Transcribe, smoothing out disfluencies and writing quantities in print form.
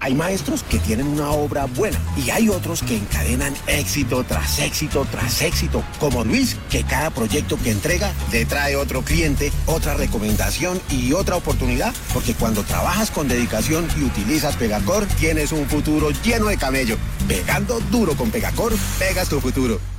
Hay maestros que tienen una obra buena y hay otros que encadenan éxito tras éxito tras éxito, como Luis, que cada proyecto que entrega le trae otro cliente, otra recomendación y otra oportunidad, porque cuando trabajas con dedicación y utilizas Pegacor, tienes un futuro lleno de camello. Pegando duro con Pegacor, pegas tu futuro.